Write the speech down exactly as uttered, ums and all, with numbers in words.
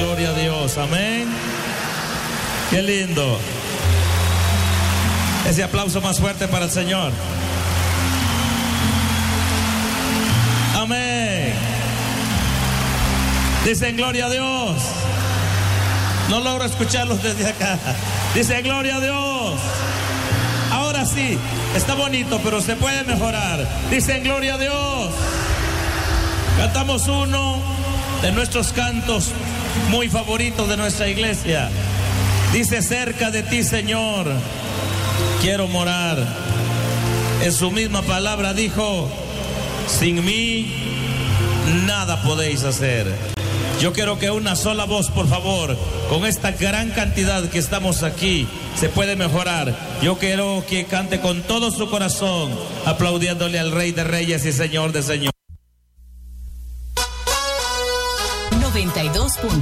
gloria a Dios. Amén. Qué lindo. Ese aplauso más fuerte para el Señor. Amén. Dicen gloria a Dios. No logro escucharlos desde acá. Dicen gloria a Dios. Ahora sí, está bonito, pero se puede mejorar. Dicen gloria a Dios. Cantamos uno de nuestros cantos muy favoritos de nuestra iglesia. Dice: cerca de ti, Señor, quiero morar. En su misma palabra dijo: sin mí nada podéis hacer. Yo quiero que una sola voz, por favor, con esta gran cantidad que estamos aquí, se puede mejorar. Yo quiero que cante con todo su corazón, aplaudiéndole al Rey de Reyes y Señor de Señores. noventa y dos.